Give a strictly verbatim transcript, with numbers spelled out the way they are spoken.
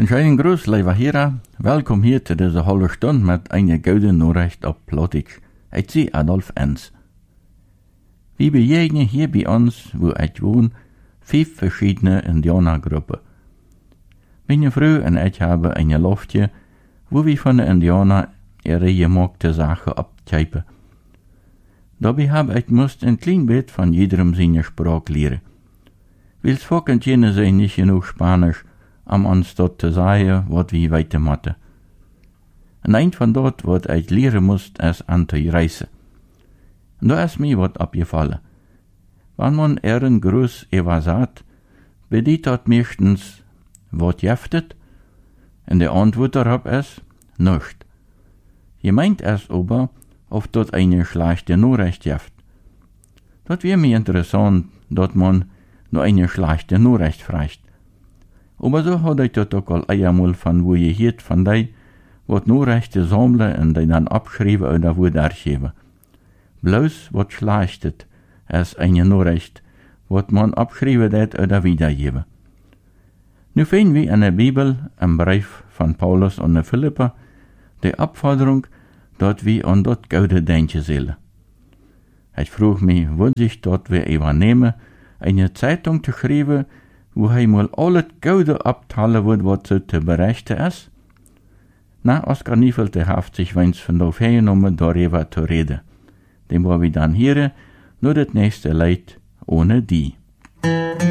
Een schönen Gruß, lieve heren. Welkom hier te deze halve stund met een gouden Nachricht op Plattdeutsch. Ik zie Adolf Enz. Wir begegnen hier bei uns, wo ich wohne, fünf verschiedene Indianergruppen. Meine Frau und ich haben ein Loftje, wo wir von den Indianern ihre gemachte Sachen abtypen. Dabei habe ich musst ein klein bisschen von jedem seine Sprache lernen. Weil's fucking jene sein nicht genug Spanisch, um uns dort zu sagen, was wir weitermachen. Und ein von dort, was ich lernen musste, ist Anti-Reise. Und da ist mir was abgefallen. Wenn man ihren Gruß ewa sagt, bedeutet das meistens, was jeftet? Und die Antwort darauf ist, nicht. Gemeint ist aber, ob dort eine schlechte Nachricht jeft. Das wäre mir interessant, dass man nur eine schlechte Nachricht fragt. Aber so hat ich das auch all einmal von wo je hiert von dei, wat Nachrichten sammeln und die dann abschreiben oder wo dargeben. Bloß wat schlechtet, ist eine Nachricht, wat man abschreiben det oder wiedergeben. Nu finden wir in der Bibel, im Brief von Paulus an die Philipper, die Abforderung, dass wir an dort Gaude denken sollen. Ich frug mich, wo sich dort wir übernehmen, eine Zeitung zu schreiben, wo hij mal alles Gaude abtalen wird, was so zu berichten ist? Na, Oskar Niefelte hat sich wens von darauf hergenommen, darüber zu reden. Dem war wir dann hier, nur das nächste Leid ohne die.